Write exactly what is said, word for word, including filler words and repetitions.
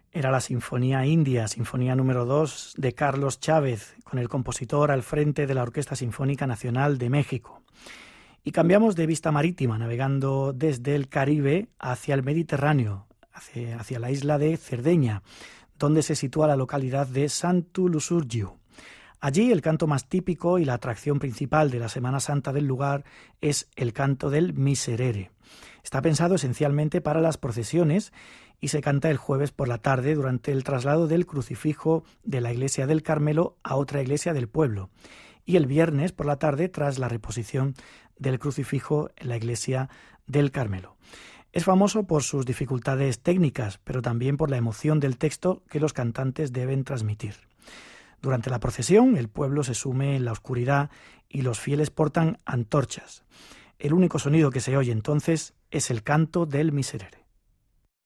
Era la Sinfonía India, Sinfonía número dos de Carlos Chávez, con el compositor al frente de la Orquesta Sinfónica Nacional de México. Y cambiamos de vista marítima, navegando desde el Caribe hacia el Mediterráneo, hacia, hacia la isla de Cerdeña, donde se sitúa la localidad de Sant'Lusurgiu. Allí el canto más típico y la atracción principal de la Semana Santa del lugar es el canto del Miserere. Está pensado esencialmente para las procesiones y se canta el jueves por la tarde durante el traslado del crucifijo de la iglesia del Carmelo a otra iglesia del pueblo, y el viernes por la tarde tras la reposición del crucifijo en la iglesia del Carmelo. Es famoso por sus dificultades técnicas, pero también por la emoción del texto que los cantantes deben transmitir. Durante la procesión, el pueblo se sume en la oscuridad y los fieles portan antorchas. El único sonido que se oye entonces es el canto del Miserere.